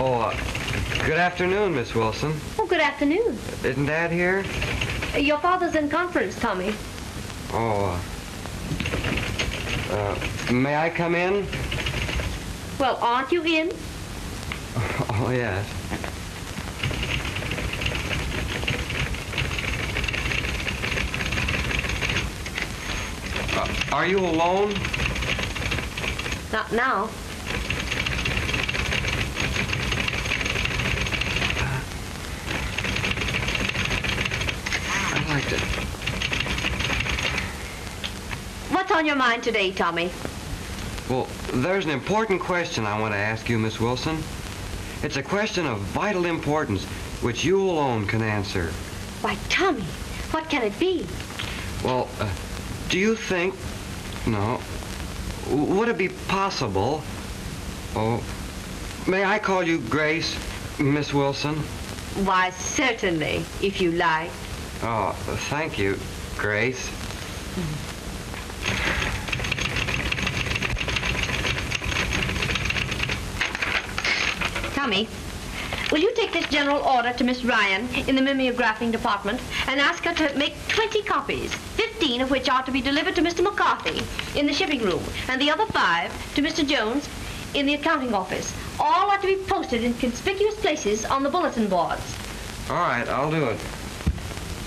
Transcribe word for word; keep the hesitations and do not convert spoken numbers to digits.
Oh, uh, good afternoon, Miss Wilson. Oh, good afternoon. Isn't Dad here? Uh, Your father's in conference, Tommy. Oh, uh, uh, may I come in? Well, aren't you in? Oh, yes. Uh, are you alone? Not now. I liked it. What's on your mind today, Tommy? Well, there's an important question I want to ask you, Miss Wilson. It's a question of vital importance, which you alone can answer. Why, Tommy, what can it be? Well, uh, do you think... No. Would it be possible... Oh, may I call you Grace, Miss Wilson? Why, certainly, if you like. Oh, thank you, Grace. Tommy, will you take this general order to Miss Ryan in the mimeographing department and ask her to make twenty copies, fifteen of which are to be delivered to Mister McCarthy in the shipping room, and the other five to Mister Jones in the accounting office. All are to be posted in conspicuous places on the bulletin boards. All right, I'll do it.